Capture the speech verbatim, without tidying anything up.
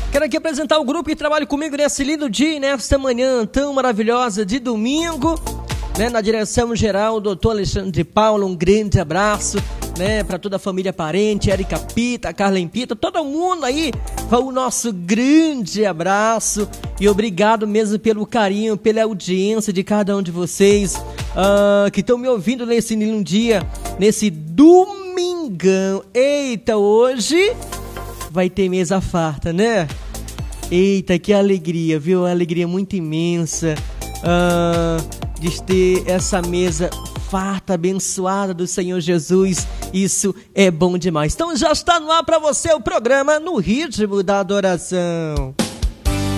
Quero aqui apresentar o grupo que trabalha comigo nesse lindo dia, nesta manhã tão maravilhosa de domingo, né? Na direção geral, o doutor Alexandre de Paula, um grande abraço, né? Para toda a família parente, Érica Pita, Carlen Pita, todo mundo aí, o nosso grande abraço e obrigado mesmo pelo carinho, pela audiência de cada um de vocês uh, que estão me ouvindo nesse lindo dia, nesse domingão. Eita, hoje vai ter mesa farta, né? Eita, que alegria, viu? Uma alegria muito imensa uh, de ter essa mesa farta, abençoada do Senhor Jesus. Isso é bom demais. Então já está no ar para você o programa No Ritmo da Adoração.